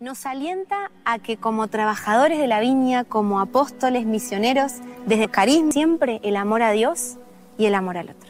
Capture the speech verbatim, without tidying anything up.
nos alienta a que como trabajadores de la viña, como apóstoles, misioneros, desde carisma, siempre el amor a Dios y el amor al otro.